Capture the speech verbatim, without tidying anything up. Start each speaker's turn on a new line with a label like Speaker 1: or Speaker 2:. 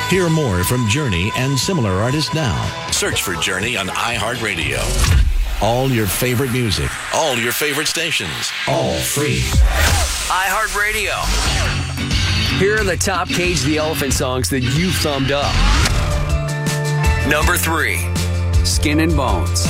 Speaker 1: Hear more from Journey and similar artists now. Search for Journey on iHeartRadio. All your favorite music, all your favorite stations, all free.
Speaker 2: iHeartRadio. Here are the top Cage the Elephant songs that you thumbed up. Number three, Skin and Bones.